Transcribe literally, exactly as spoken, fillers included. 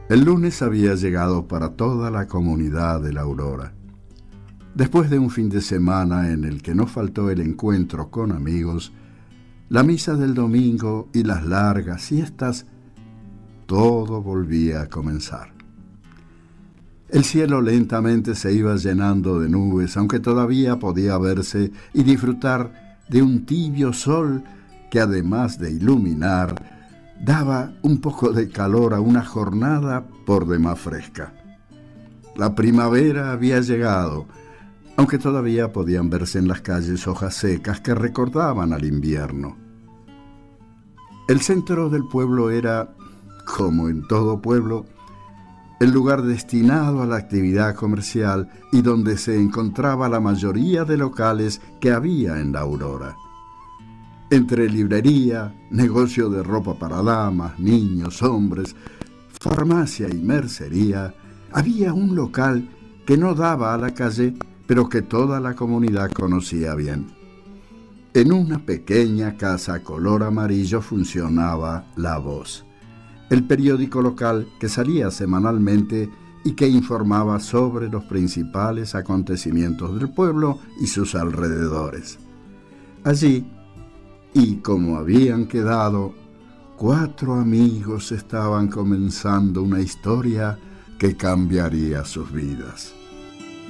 El lunes había llegado para toda la comunidad de La Aurora. Después de un fin de semana en el que no faltó el encuentro con amigos, la misa del domingo y las largas siestas, todo volvía a comenzar. El cielo lentamente se iba llenando de nubes, aunque todavía podía verse y disfrutar de un tibio sol que, además de iluminar, daba un poco de calor a una jornada por demás fresca. La primavera había llegado, aunque todavía podían verse en las calles hojas secas que recordaban al invierno. El centro del pueblo era, como en todo pueblo, el lugar destinado a la actividad comercial y donde se encontraba la mayoría de locales que había en La Aurora. Entre librería, negocio de ropa para damas, niños, hombres, farmacia y mercería, había un local que no daba a la calle, pero que toda la comunidad conocía bien. En una pequeña casa color amarillo funcionaba La Voz, el periódico local que salía semanalmente y que informaba sobre los principales acontecimientos del pueblo y sus alrededores. Allí, y como habían quedado, cuatro amigos estaban comenzando una historia que cambiaría sus vidas.